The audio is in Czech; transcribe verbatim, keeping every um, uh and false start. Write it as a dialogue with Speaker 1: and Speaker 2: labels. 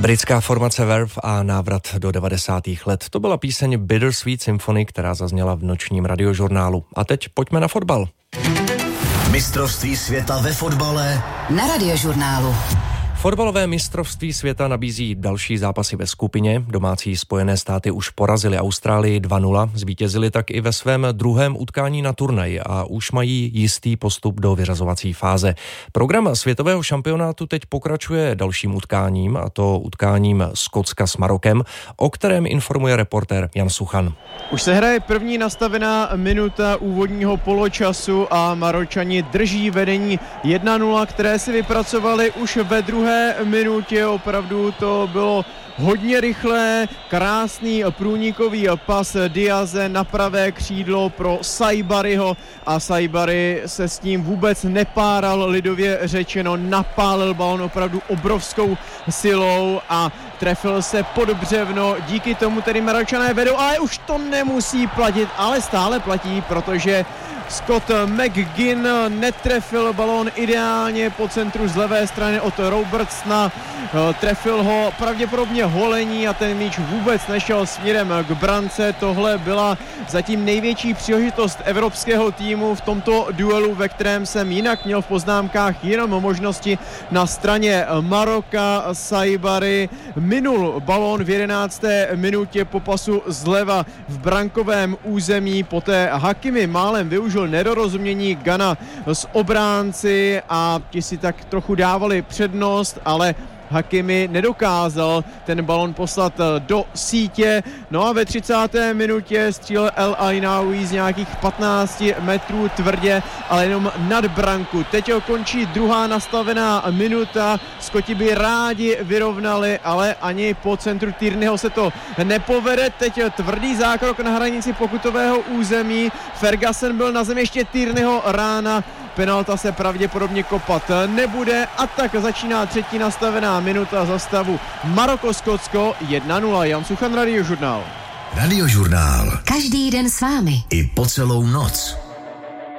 Speaker 1: Britská formace Verve a návrat do devadesátých let. To byla píseň Bittersweet Symphony, která zazněla v nočním radiožurnálu. A teď pojďme na fotbal.
Speaker 2: Mistrovství světa ve fotbale
Speaker 3: na radiožurnálu.
Speaker 1: Fotbalové mistrovství světa nabízí další zápasy ve skupině. Domácí Spojené státy už porazili Austrálii dva nula, zvítězili tak i ve svém druhém utkání na turnaji a už mají jistý postup do vyřazovací fáze. Program světového šampionátu teď pokračuje dalším utkáním, a to utkáním Skotska s Marokem, o kterém informuje reportér Jan Suchan.
Speaker 4: Už se hraje první nastavená minuta úvodního poločasu a Maročani drží vedení jedna nula, které si vypracovali už ve druhé minutě. Opravdu to bylo hodně rychlé, krásný průnikový pas Diaze na pravé křídlo pro Saibariho a Saibari se s tím vůbec nepáral, lidově řečeno, napálil balon opravdu obrovskou silou a trefil se pod břevno, díky tomu tedy Maročané vedou, ale už to nemusí platit, ale stále platí, protože Scott McGinn netrefil balón ideálně po centru z levé strany od Robertsona, trefil ho pravděpodobně holení a ten míč vůbec nešel směrem k brance. Tohle byla zatím největší příležitost evropského týmu v tomto duelu, ve kterém jsem jinak měl v poznámkách jenom možnosti na straně Maroka. Saibari minul balón v jedenácté minutě po pasu zleva v brankovém území, poté Hakimi málem využil nedorozumění Gana s obránci a ti si tak trochu dávali přednost, ale Hakimi nedokázal ten balon poslat do sítě. No a ve třicáté minutě střílel El Ainaoui z nějakých patnácti metrů tvrdě, ale jenom nad branku. Teď končí druhá nastavená minuta. Skoti by rádi vyrovnali, ale ani po centru Tierneyho se to nepovede. Teď tvrdý zákrok na hranici pokutového území. Ferguson byl na zemi, ještě Tierneyho rána. Penalta se pravděpodobně kopat nebude a tak začíná třetí nastavená minuta za stavu Maroko-Skotsko jedna nula. Jan Suchan, Radiožurnál.
Speaker 2: Radiožurnál.
Speaker 3: Každý den s vámi.
Speaker 2: I po celou noc.